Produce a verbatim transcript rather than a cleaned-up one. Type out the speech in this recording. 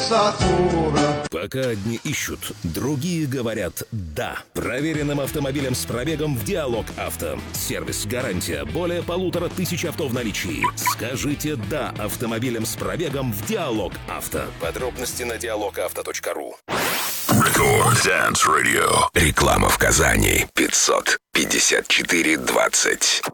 Сакура. Пока одни ищут, другие говорят «да». Проверенным автомобилем с пробегом в «Диалог Авто». Сервис, гарантия, более полутора тысяч авто в наличии. Скажите «да» автомобилем с пробегом в «Диалог Авто». Подробности на диалог авто точка ру. Рекорд Dance Radio. Реклама в Казани. пятьсот пятьдесят четыре двадцать.